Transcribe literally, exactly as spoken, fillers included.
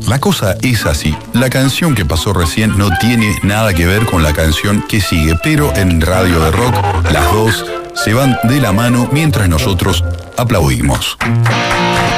La cosa es así. La canción que pasó recién no tiene nada que ver con la canción que sigue, pero en Radio de Rock las dos se van de la mano mientras nosotros aplaudimos.